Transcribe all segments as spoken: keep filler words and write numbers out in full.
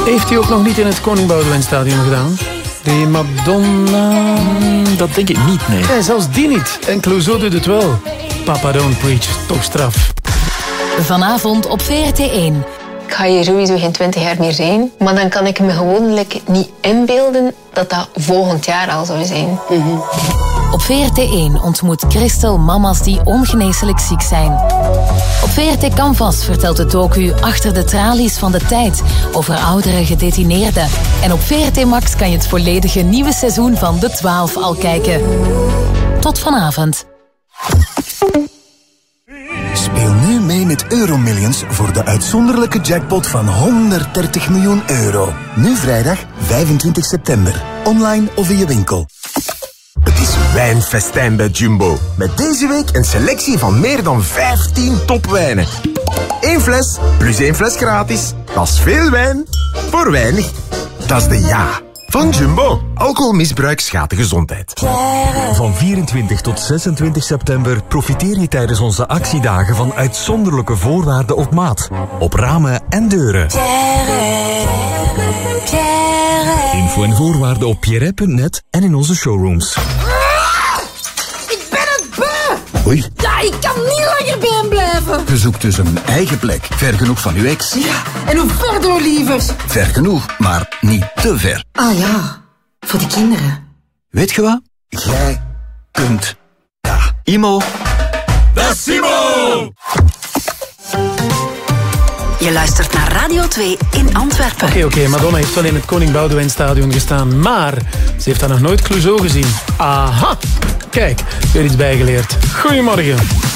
Heeft hij ook nog niet in het Koning Boudewijnstadion gedaan? Die Madonna... Dat denk ik niet, nee. Nee, zelfs die niet. En Clouseau doet het wel. Papa Don't Preach, toch straf. Vanavond op V R T één. Ik ga hier sowieso geen twintig jaar meer zijn. Maar dan kan ik me gewoon like, niet inbeelden dat dat volgend jaar al zou zijn. Mm-hmm. Op V R T één ontmoet Christel mama's die ongeneeslijk ziek zijn. Op V R T Canvas vertelt de docu Achter de tralies van de tijd over oudere gedetineerden. En op V R T Max kan je het volledige nieuwe seizoen van De twaalf al kijken. Tot vanavond. Speel nu mee met Euromillions voor de uitzonderlijke jackpot van honderddertig miljoen euro. Nu vrijdag vijfentwintig september. Online of in je winkel. Het is wijnfestijn bij Jumbo. Met deze week een selectie van meer dan vijftien topwijnen. Eén fles plus één fles gratis. Dat is veel wijn voor weinig. Dat is de ja van Jumbo. Alcoholmisbruik schaadt de gezondheid. Van vierentwintig tot zesentwintig september profiteer je tijdens onze actiedagen van uitzonderlijke voorwaarden op maat. Op ramen en deuren. Info en voorwaarden op pierre punt net en in onze showrooms. Ik ben het beu! Oei. Ja, ik kan niet langer bij hem blijven. Je zoekt dus een eigen plek. Ver genoeg van uw ex. Ja, en hoe verder, lievers? Ver genoeg, maar niet te ver. Ah ja, voor de kinderen. Weet je wat? Jij kunt. Ja. Imo. Dat is Simo! Je luistert naar Radio twee in Antwerpen. Oké, okay, oké, okay, Madonna heeft wel in het Koning Boudewijnstadion gestaan, maar ze heeft daar nog nooit Clouseau gezien. Aha! Kijk, weer iets bijgeleerd. Goedemorgen.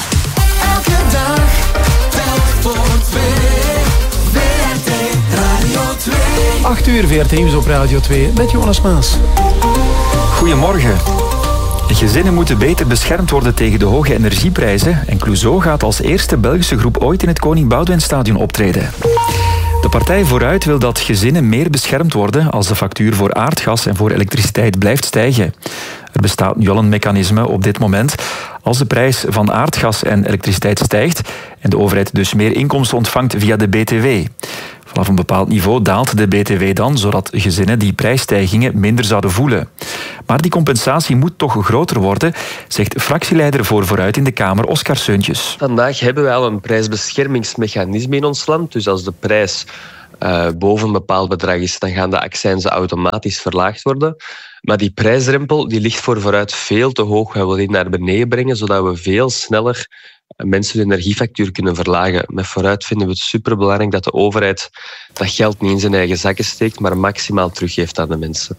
Elke dag, telk voor twee. V R T Radio twee. acht uur V R T Nieuws op Radio twee met Jonas Maas. Goedemorgen. Gezinnen moeten beter beschermd worden tegen de hoge energieprijzen en Clouseau gaat als eerste Belgische groep ooit in het Koning Boudewijnstadion optreden. De partij Vooruit wil dat gezinnen meer beschermd worden als de factuur voor aardgas en voor elektriciteit blijft stijgen. Er bestaat nu al een mechanisme op dit moment. Als de prijs van aardgas en elektriciteit stijgt en de overheid dus meer inkomsten ontvangt via de B T W. Vanaf een bepaald niveau daalt de B T W dan, zodat gezinnen die prijsstijgingen minder zouden voelen. Maar die compensatie moet toch groter worden, zegt fractieleider voor Vooruit in de Kamer, Oscar Seuntjes. Vandaag hebben wij al een prijsbeschermingsmechanisme in ons land. Dus als de prijs uh, boven een bepaald bedrag is, dan gaan de accijnzen automatisch verlaagd worden. Maar die prijsdrempel die ligt voor Vooruit veel te hoog. Wij willen die naar beneden brengen, zodat we veel sneller mensen de energiefactuur kunnen verlagen. Met Vooruit vinden we het superbelangrijk dat de overheid dat geld niet in zijn eigen zakken steekt, maar maximaal teruggeeft aan de mensen.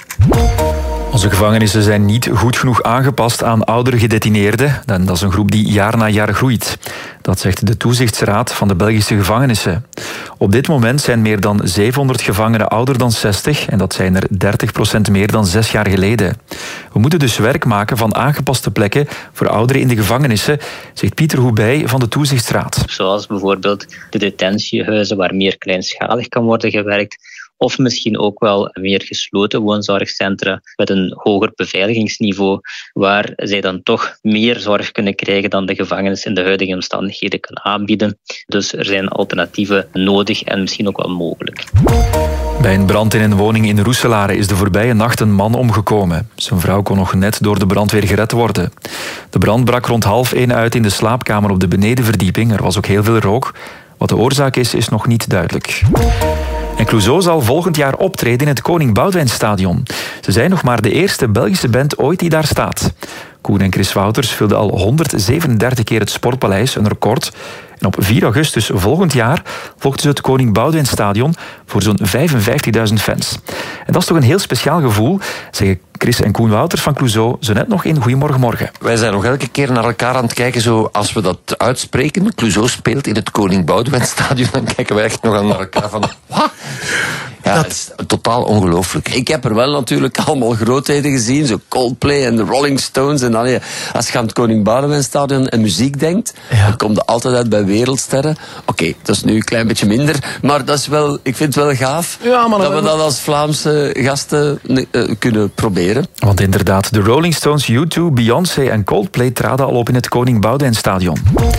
Onze gevangenissen zijn niet goed genoeg aangepast aan oudere gedetineerden. En dat is een groep die jaar na jaar groeit. Dat zegt de toezichtsraad van de Belgische gevangenissen. Op dit moment zijn meer dan zevenhonderd gevangenen ouder dan zestig en dat zijn er dertig procent meer dan zes jaar geleden. We moeten dus werk maken van aangepaste plekken voor ouderen in de gevangenissen, zegt Pieter Hoebij van de toezichtsraad. Zoals bijvoorbeeld de detentiehuizen waar meer kleinschalig kan worden gewerkt. Of misschien ook wel meer gesloten woonzorgcentra met een hoger beveiligingsniveau, waar zij dan toch meer zorg kunnen krijgen dan de gevangenis in de huidige omstandigheden kan aanbieden. Dus er zijn alternatieven nodig en misschien ook wel mogelijk. Bij een brand in een woning in Roeselare is de voorbije nacht een man omgekomen. Zijn vrouw kon nog net door de brandweer gered worden. De brand brak rond half één uit in de slaapkamer op de benedenverdieping. Er was ook heel veel rook. Wat de oorzaak is, is nog niet duidelijk. En Clouseau zal volgend jaar optreden in het Koning Boudewijnstadion. Ze zijn nog maar de eerste Belgische band ooit die daar staat. Koen en Chris Wouters vulden al honderdzevenendertig keer het Sportpaleis, een record. En op vier augustus volgend jaar volgden ze het Koning Boudewijnstadion voor zo'n vijfenvijftigduizend fans. En dat is toch een heel speciaal gevoel, zeggen Chris en Koen Wouters van Clouseau zo net nog in Goedemorgen Morgen. Wij zijn nog elke keer naar elkaar aan het kijken, zo als we dat uitspreken. Clouseau speelt in het Koning Boudewijnstadion, dan kijken wij echt nog aan naar elkaar van... Wat? Ja, dat is totaal ongelooflijk. Ik heb er wel natuurlijk allemaal grootheden gezien, zo Coldplay en de Rolling Stones. En allee, als je aan het Koning Boudewijnstadion en muziek denkt, ja, dan komt het altijd uit bij wereldsterren. Oké, okay, dat is nu een klein beetje minder, maar dat is wel, ik vind het wel gaaf, ja, maar dat we dat als Vlaamse gasten uh, kunnen proberen. Want inderdaad, de Rolling Stones, U twee, Beyoncé en Coldplay traden al op in het Koning Boudewijnstadion.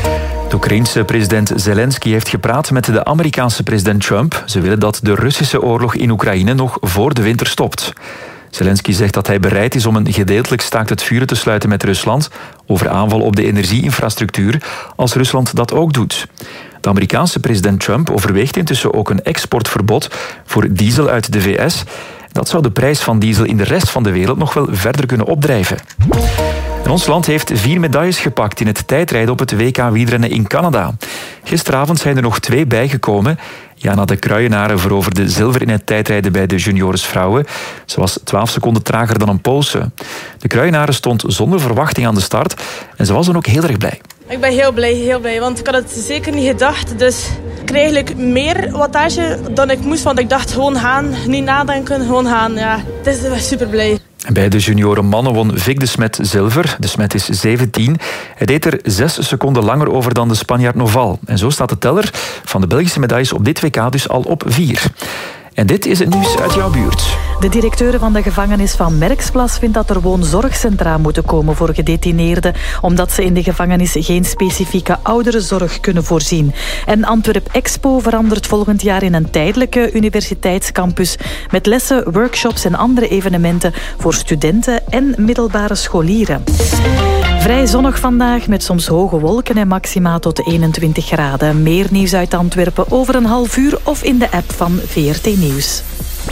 De Oekraïense president Zelensky heeft gepraat met de Amerikaanse president Trump. Ze willen dat de Russische oorlog in Oekraïne nog voor de winter stopt. Zelensky zegt dat hij bereid is om een gedeeltelijk staakt het vuren te sluiten met Rusland over aanval op de energieinfrastructuur als Rusland dat ook doet. De Amerikaanse president Trump overweegt intussen ook een exportverbod voor diesel uit de V S. Dat zou de prijs van diesel in de rest van de wereld nog wel verder kunnen opdrijven. En ons land heeft vier medailles gepakt in het tijdrijden op het W K wielrennen in Canada. Gisteravond zijn er nog twee bijgekomen. Jana de Kruijenaren veroverde zilver in het tijdrijden bij de junioresvrouwen. Ze was twaalf seconden trager dan een Poolse. De Kruijenaren stond zonder verwachting aan de start en ze was dan ook heel erg blij. Ik ben heel blij, heel blij, want ik had het zeker niet gedacht. Dus ik kreeg eigenlijk meer wattage dan ik moest, want ik dacht gewoon gaan, niet nadenken, gewoon gaan. Ja, het is super blij. Bij de junioren mannen won Vic de Smet zilver. De Smet is zeventien. Hij deed er zes seconden langer over dan de Spanjaard Noval. En zo staat de teller van de Belgische medailles op dit W K dus al op vier. En dit is het nieuws uit jouw buurt. De directeur van de gevangenis van Merksplas vindt dat er woonzorgcentra moeten komen voor gedetineerden, omdat ze in de gevangenis geen specifieke ouderenzorg kunnen voorzien. En Antwerp Expo verandert volgend jaar in een tijdelijke universiteitscampus met lessen, workshops en andere evenementen voor studenten en middelbare scholieren. Vrij zonnig vandaag met soms hoge wolken en maxima tot eenentwintig graden. Meer nieuws uit Antwerpen over een half uur of in de app van V R T Nieuws.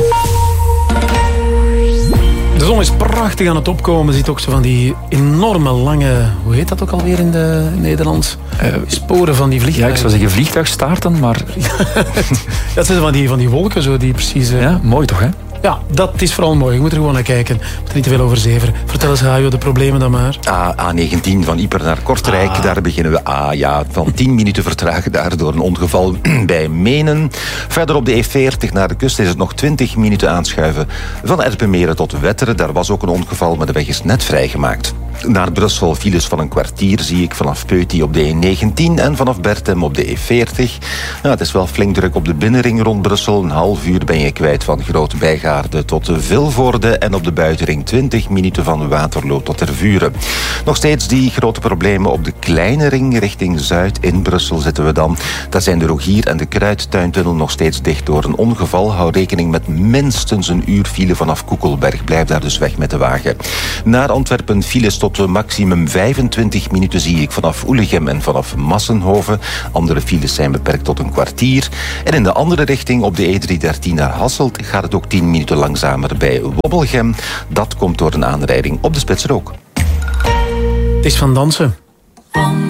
De zon is prachtig aan het opkomen. Je ziet ook zo van die enorme lange... Hoe heet dat ook alweer in de in Nederland? Uh, Sporen van die vliegtuigen. Ja, ik zou zeggen vliegtuigstaarten, maar... dat zijn van die, van die wolken zo, die precies... Uh... Ja, mooi toch, hè? Ja, dat is vooral mooi. Je moet er gewoon naar kijken. Je moet er niet te veel over zeven. Vertel eens, Hajo, de problemen dan maar. A negentien van Ieper naar Kortrijk. Ah. Daar beginnen we ah, ja, van tien minuten vertragen daar door een ongeval bij Menen. Verder op de E veertig naar de kust is het nog twintig minuten aanschuiven. Van Erpenmeren tot Wetteren. Daar was ook een ongeval, maar de weg is net vrijgemaakt. Naar Brussel files van een kwartier zie ik vanaf Peuty op de E negentien en vanaf Bertem op de E veertig. Nou, het is wel flink druk op de binnenring rond Brussel. Een half uur ben je kwijt van Groot-Bijgaarde tot Vilvoorde en op de buitenring twintig minuten van Waterloo tot Tervuren. Nog steeds die grote problemen op de kleine ring richting Zuid. In Brussel zitten we dan. Daar zijn de Rogier en de Kruidtuintunnel nog steeds dicht door een ongeval. Hou rekening met minstens een uur file vanaf Koekelberg. Blijf daar dus weg met de wagen. Naar Antwerpen files tot Tot maximum vijfentwintig minuten zie ik vanaf Oelegem en vanaf Massenhoven. Andere files zijn beperkt tot een kwartier. En in de andere richting op de E driehonderddertien naar Hasselt gaat het ook tien minuten langzamer bij Wobbelgem. Dat komt door een aanrijding op de Spitsrook. Het is van dansen.